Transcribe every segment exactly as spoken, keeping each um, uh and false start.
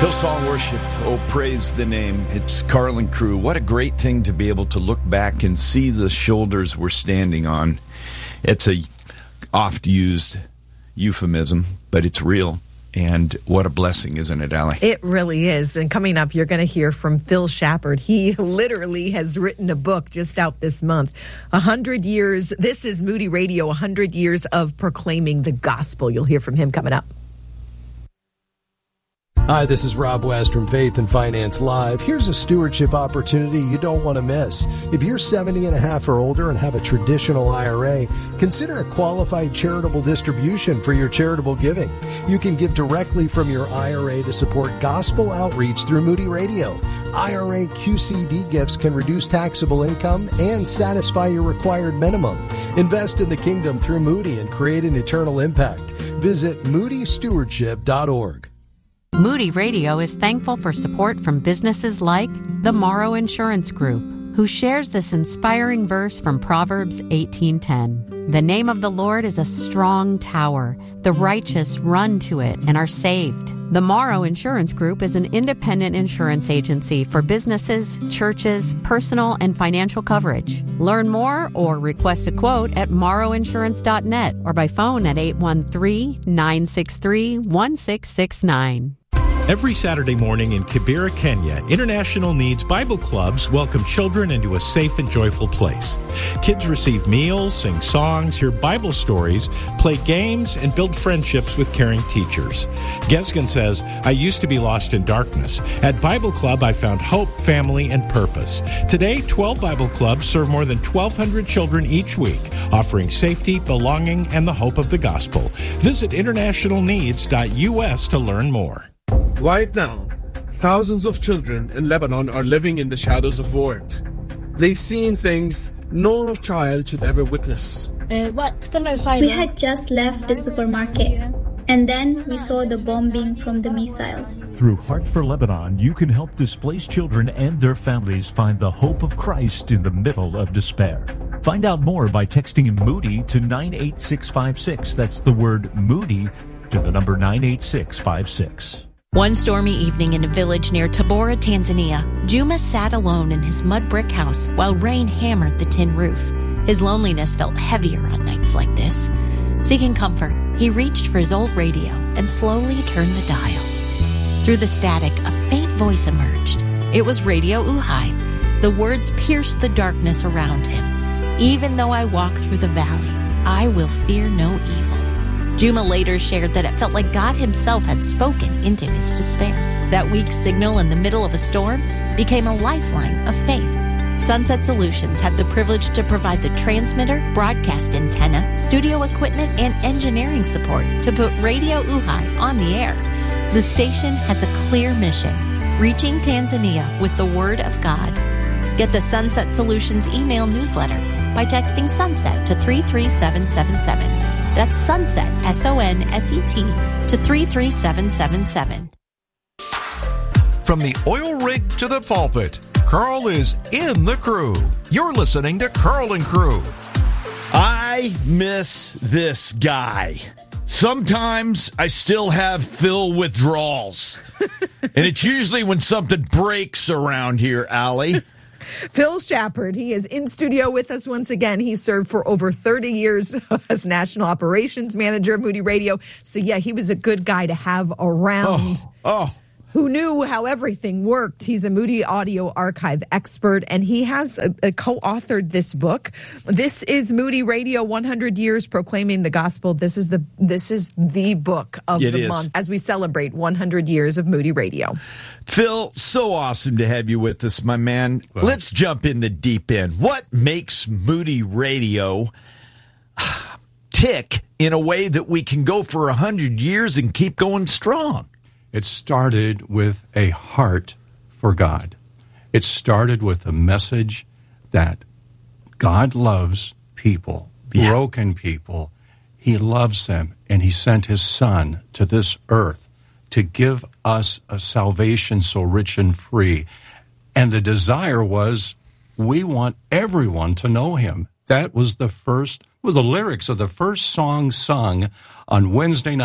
Hillsong Worship, oh, praise the name. It's Carl and crew. What a great thing to be able to look back and see the shoulders we're standing on. It's a oft-used euphemism, but it's real. And what a blessing, isn't it, Allie? It really is. And coming up, you're going to hear from Phil Shepard. He literally has written a book just out this month. A hundred years. This is Moody Radio, a hundred years of proclaiming the gospel. You'll hear from him coming up. Hi, this is Rob West from Faith and Finance Live. Here's a stewardship opportunity you don't want to miss. If you're seventy and a half or older and have a traditional I R A, consider a qualified charitable distribution for your charitable giving. You can give directly from your I R A to support gospel outreach through Moody Radio. I R A Q C D gifts can reduce taxable income and satisfy your required minimum. Invest in the kingdom through Moody and create an eternal impact. Visit moody stewardship dot org. Moody Radio is thankful for support from businesses like the Morrow Insurance Group, who shares this inspiring verse from Proverbs eighteen ten. The name of the Lord is a strong tower. The righteous run to it and are saved. The Morrow Insurance Group is an independent insurance agency for businesses, churches, personal and financial coverage. Learn more or request a quote at morrow insurance dot net or by phone at eight one three, nine six three, one six six nine. Every Saturday morning in Kibera, Kenya, International Needs Bible Clubs welcome children into a safe and joyful place. Kids receive meals, sing songs, hear Bible stories, play games, and build friendships with caring teachers. Gesgen says, I used to be lost in darkness. At Bible Club, I found hope, family, and purpose. Today, twelve Bible Clubs serve more than twelve hundred children each week, offering safety, belonging, and the hope of the gospel. Visit international needs dot U S to learn more. Right now, thousands of children in Lebanon are living in the shadows of war. They've seen things no child should ever witness. We had just left the supermarket, and then we saw the bombing from the missiles. Through Heart for Lebanon, you can help displaced children and their families find the hope of Christ in the middle of despair. Find out more by texting Moody to nine eight six five six. That's the word Moody to the number nine eight six five six. One stormy evening in a village near Tabora, Tanzania, Juma sat alone in his mud brick house while rain hammered the tin roof. His loneliness felt heavier on nights like this. Seeking comfort, he reached for his old radio and slowly turned the dial. Through the static, a faint voice emerged. It was Radio Uhai. The words pierced the darkness around him. Even though I walk through the valley, I will fear no evil. Juma later shared that it felt like God himself had spoken into his despair. That weak signal in the middle of a storm became a lifeline of faith. Sunset Solutions had the privilege to provide the transmitter, broadcast antenna, studio equipment, and engineering support to put Radio Uhai on the air. The station has a clear mission, reaching Tanzania with the Word of God. Get the Sunset Solutions email newsletter by texting SUNSET to three three seven seven seven. That's Sunset, S O N S E T, to three three seven seven seven. From the oil rig to the pulpit, Carl is in the crew. You're listening to Carl and Crew. I miss this guy. Sometimes I still have Phil withdrawals. And it's usually when something breaks around here, Allie. Phil Shepard, he is in studio with us once again. He served for over thirty years as National Operations Manager of Moody Radio. So, yeah, he was a good guy to have around. Oh, oh. Who knew how everything worked. He's a Moody Audio Archive expert, and he has a, a co-authored this book. This is Moody Radio, one hundred years Proclaiming the Gospel. This is the this is the book of it the is. month as we celebrate one hundred years of Moody Radio. Phil, so awesome to have you with us, my man. Well, let's jump in the deep end. What makes Moody Radio tick in a way that we can go for one hundred years and keep going strong? It started with a heart for God. It started with a message that God loves people, yeah. broken people. He loves them, and he sent his son to this earth to give us a salvation so rich and free. And the desire was, we want everyone to know him. That was the first, was the lyrics of the first song sung on Wednesday night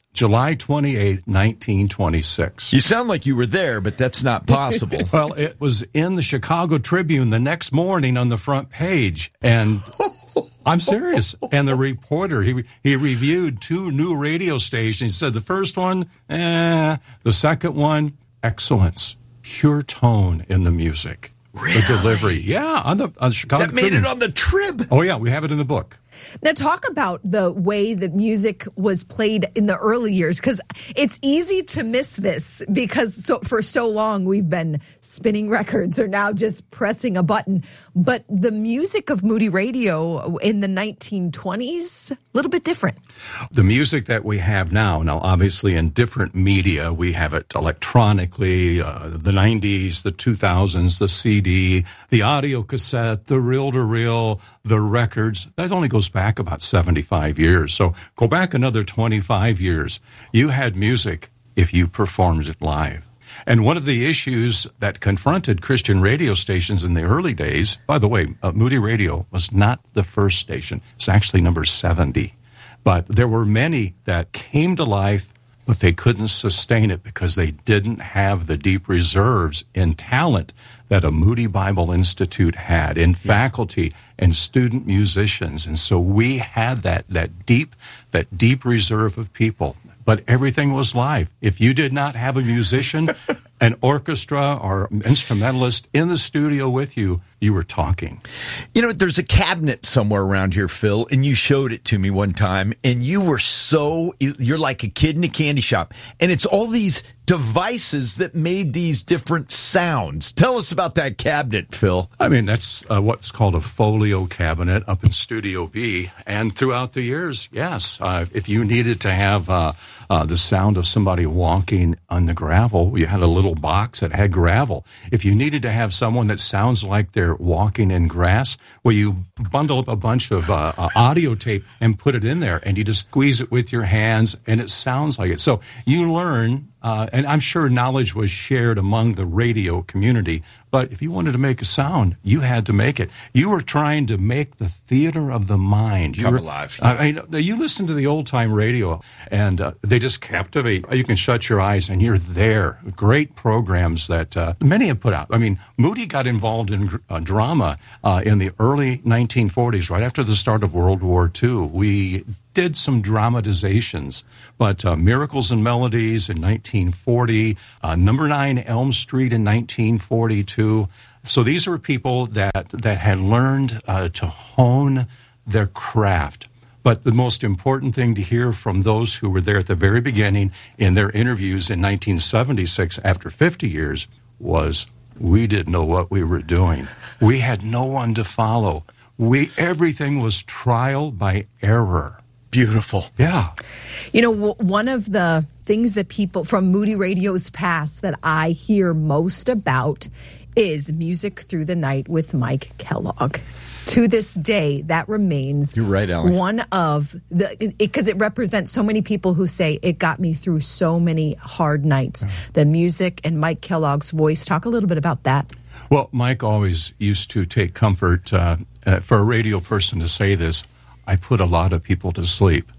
July twenty-eighth, nineteen twenty-six. You sound like you were there, but that's not possible. Well, it was in the Chicago Tribune the next morning on the front page, and I'm serious. And the reporter, he he reviewed two new radio stations. He said the first one, eh, the second one, excellence, pure tone in the music. Really? The delivery. Yeah, on the, on the Chicago That made Tribune. it on the Trib. Oh, yeah, we have it in the book. Now, talk about the way that music was played in the early years, because it's easy to miss this because so, for so long we've been spinning records or now just pressing a button. But the music of Moody Radio in the nineteen twenties, a little bit different. The music that we have now, now obviously in different media, we have it electronically, uh, the nineties, the two thousands, the C D, the audio cassette, the reel-to-reel, the records. That only goes back about seventy-five years. So go back another twenty-five years. You had music if you performed it live. And one of the issues that confronted Christian radio stations in the early days, by the way, uh, Moody Radio was not the first station. It's actually number seventy. But there were many that came to life, but they couldn't sustain it because they didn't have the deep reserves in talent that a Moody Bible Institute had in faculty and student musicians. And so we had that, that deep, that deep reserve of people. But everything was live. If you did not have a musician, an orchestra, or instrumentalist in the studio with you, you were talking. You know, there's a cabinet somewhere around here, Phil, and you showed it to me one time, and you were so, you're like a kid in a candy shop. And it's all these devices that made these different sounds. Tell us about that cabinet, Phil. I mean, that's uh, what's called a folio cabinet up in Studio B. And throughout the years, yes, uh, if you needed to have uh, uh, the sound of somebody walking on the gravel, you had a little box that had gravel. If you needed to have someone that sounds like they're walking in grass, well, you bundle up a bunch of uh, uh, audio tape and put it in there, and you just squeeze it with your hands, and it sounds like it. So you learn. Uh, and I'm sure knowledge was shared among the radio community, but if you wanted to make a sound, you had to make it. You were trying to make the theater of the mind. You Come were, alive. I mean, you listen to the old-time radio, and uh, they just captivate. You can shut your eyes, and you're there. Great programs that uh, many have put out. I mean, Moody got involved in uh, drama uh, in the early nineteen forties, right after the start of World War Two. We did some dramatizations, but uh, Miracles and Melodies in nineteen forty, uh, Number nine Elm Street in nineteen forty-two. So these were people that, that had learned uh, to hone their craft. But the most important thing to hear from those who were there at the very beginning in their interviews in nineteen seventy-six, after fifty years, was we didn't know what we were doing. We had no one to follow. We everything was trial by error. Beautiful. Yeah. You know, w- one of the things that people from Moody Radio's past that I hear most about is Music Through the Night with Mike Kellogg. To this day, that remains You're right, Ally. one of the, because it, it represents so many people who say it got me through so many hard nights. Mm. The music and Mike Kellogg's voice. Talk a little bit about that. Well, Mike always used to take comfort uh, uh, for a radio person to say this. I put a lot of people to sleep.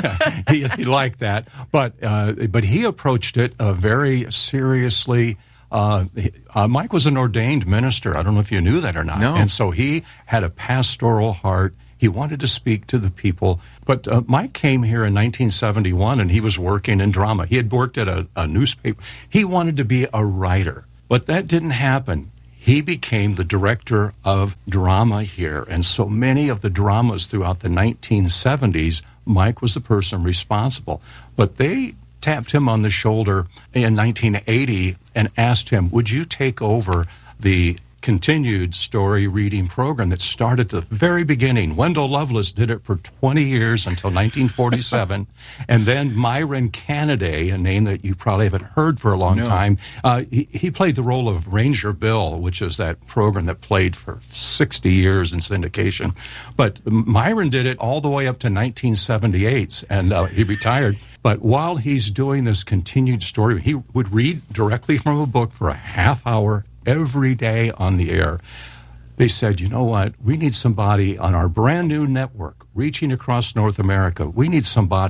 he, he liked that, but uh, but he approached it uh, very seriously. Uh, uh, Mike was an ordained minister. I don't know if you knew that or not. No. And so he had a pastoral heart. He wanted to speak to the people. But uh, Mike came here in nineteen seventy-one, and he was working in drama. He had worked at a, a newspaper. He wanted to be a writer, but that didn't happen. He became the director of drama here, and so many of the dramas throughout the nineteen seventies, Mike was the person responsible. But they tapped him on the shoulder in nineteen eighty and asked him, would you take over the continued story reading program that started at the very beginning? Wendell Lovelace did it for twenty years until nineteen forty-seven. And then Myron Canaday, a name that you probably haven't heard for a long no. time, uh, he, he played the role of Ranger Bill, which is that program that played for sixty years in syndication. But Myron did it all the way up to nineteen seventy-eight, and uh, he retired. But while he's doing this continued story, he would read directly from a book for a half hour every day on the air. They said, you know what? We need somebody on our brand new network reaching across North America. We need somebody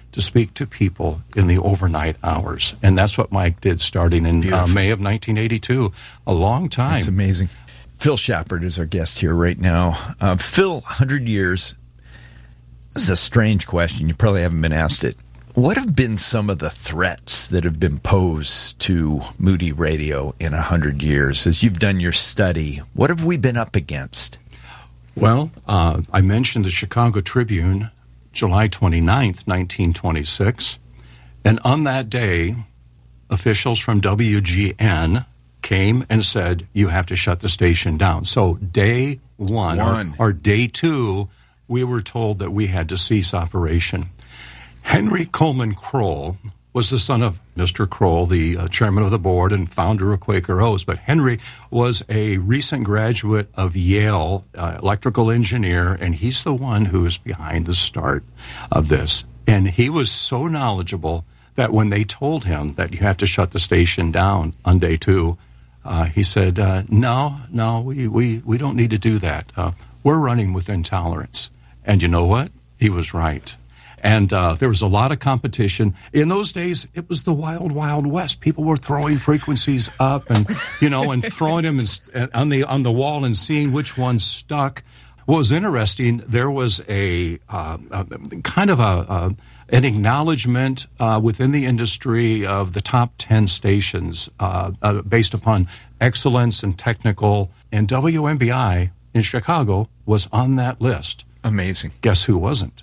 to speak to people in the overnight hours. And that's what Mike did starting in uh, May of nineteen eighty-two, a long time. That's amazing. Phil Shepard is our guest here right now. Uh, Phil, one hundred years. This is a strange question. You probably haven't been asked it. What have been some of the threats that have been posed to Moody Radio in one hundred years? As you've done your study, what have we been up against? Well, uh, I mentioned the Chicago Tribune, July twenty-ninth, nineteen twenty-six. And on that day, officials from W G N came and said, you have to shut the station down. So day one, one. Or, or day two, we were told that we had to cease operation. Henry Coleman Kroll was the son of Mister Kroll, the uh, chairman of the board and founder of Quaker Oats. But Henry was a recent graduate of Yale, uh, electrical engineer, and he's the one who is behind the start of this. And he was so knowledgeable that when they told him that you have to shut the station down on day two, uh, he said, uh, no, no, we, we, we don't need to do that. Uh, we're running within tolerance. And you know what? He was right. And uh, there was a lot of competition. In those days, it was the wild, wild west. People were throwing frequencies up and, you know, and throwing them in, on the on the wall and seeing which one stuck. What was interesting, there was a, uh, a kind of a, a an acknowledgement uh, within the industry of the top ten stations uh, uh, based upon excellence and technical. And W M B I in Chicago was on that list. Amazing. Guess who wasn't?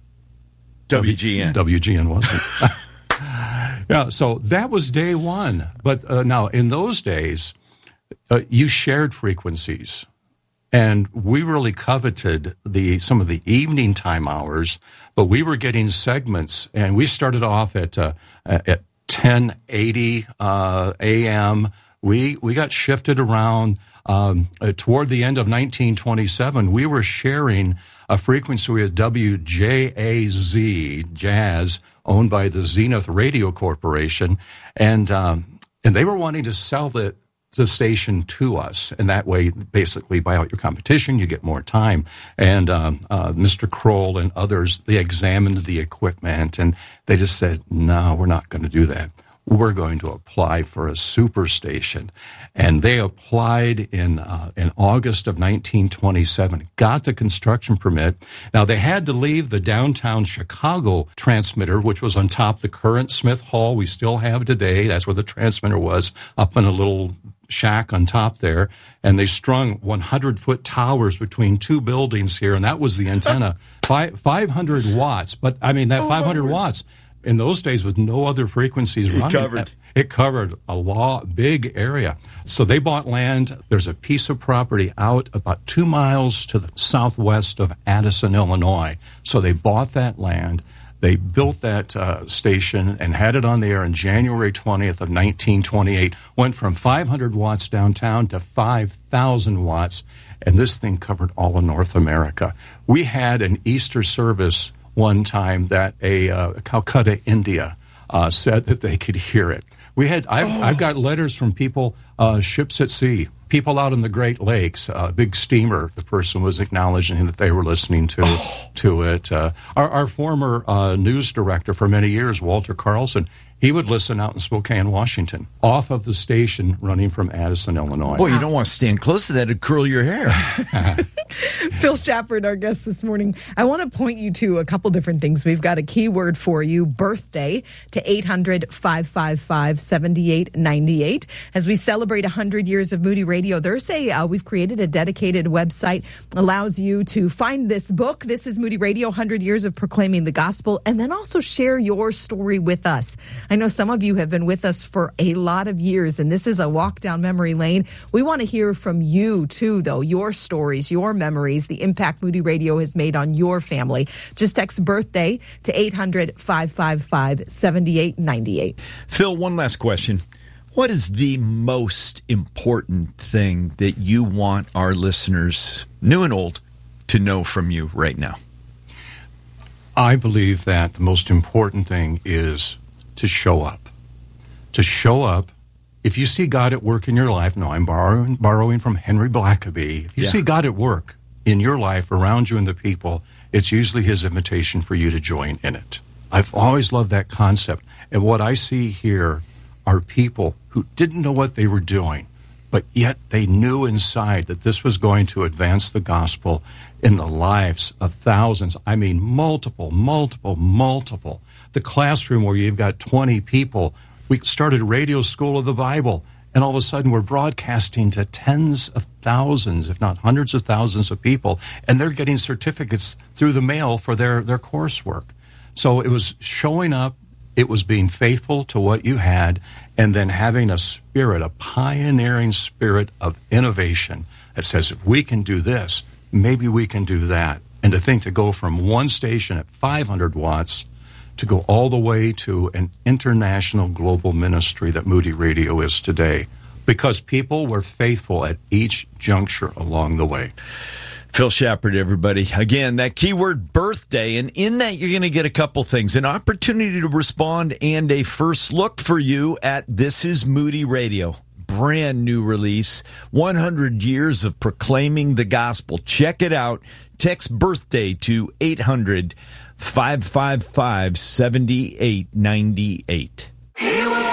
W G N. W G N wasn't. Yeah, so that was day one. But uh, now, in those days, uh, you shared frequencies. And we really coveted the some of the evening time hours, but we were getting segments. And we started off at uh, at ten eighty uh, A M. We, we got shifted around. Um, uh, toward the end of nineteen twenty-seven, we were sharing a frequency with W J A Z, Jazz, owned by the Zenith Radio Corporation, and um, and they were wanting to sell the, the station to us, and that way, basically, buy out your competition, you get more time. And um, uh, Mister Kroll and others, they examined the equipment, and they just said, no, we're not going to do that. We're going to apply for a superstation. And they applied in uh, in August of nineteen twenty-seven, got the construction permit. Now, they had to leave the downtown Chicago transmitter, which was on top of the current Smith Hall we still have today. That's where the transmitter was, up in a little shack on top there. And they strung one hundred foot towers between two buildings here, and that was the antenna. Five, five hundred watts. But, I mean, that oh, five hundred watts, in those days with no other frequencies running. It covered. It covered a lot, big area. So they bought land. There's a piece of property out about two miles to the southwest of Addison, Illinois. So they bought that land. They built that uh, station and had it on the air on January twentieth of nineteen twenty-eight. Went from five hundred watts downtown to five thousand watts. And this thing covered all of North America. We had an Easter service one time that a uh, Calcutta, India, uh, said that they could hear it. We had, I've, oh. I've got letters from people, uh, ships at sea, people out in the Great Lakes, a uh, big steamer. The person was acknowledging that they were listening to oh. to it. Uh, our, our former uh, news director for many years, Walter Carlson, he would listen out in Spokane, Washington, off of the station running from Addison, Illinois. Boy, you don't want to stand close to that and curl your hair. Phil Shepard, our guest this morning. I want to point you to a couple different things. We've got a keyword for you, birthday, to eight hundred, five five five, seven eight nine eight. As we celebrate one hundred years of Moody Radio, there's a, uh, we've created a dedicated website, allows you to find this book. This is Moody Radio, one hundred years of proclaiming the gospel, and then also share your story with us. I know some of you have been with us for a lot of years, and this is a walk down memory lane. We want to hear from you, too, though, your stories, your memories, the impact Moody Radio has made on your family. Just text birthday to eight hundred, five five five, seven eight nine eight. Phil, one last question. What is the most important thing that you want our listeners, new and old, to know from you right now? I believe that the most important thing is to show up. To show up. If you see God at work in your life, no, I'm borrowing, borrowing from Henry Blackaby. If you yeah. see God at work in your life, around you and the people, it's usually his invitation for you to join in it. I've always loved that concept. And what I see here are people who didn't know what they were doing, but yet they knew inside that this was going to advance the gospel in the lives of thousands. I mean, multiple, multiple, multiple. The classroom where you've got twenty people, we started Radio School of the Bible, and all of a sudden we're broadcasting to tens of thousands, if not hundreds of thousands of people, and they're getting certificates through the mail for their, their coursework. So it was showing up, it was being faithful to what you had, and then having a spirit, a pioneering spirit of innovation that says, if we can do this, maybe we can do that. And to think to go from one station at five hundred watts to go all the way to an international global ministry that Moody Radio is today, because people were faithful at each juncture along the way. Phil Shepard, everybody. Again, that keyword birthday, and in that you're going to get a couple things. An opportunity to respond and a first look for you at This Is Moody Radio. Brand new release, one hundred years of proclaiming the gospel. Check it out. Text birthday to eight hundred, five five five, seven eight nine eight.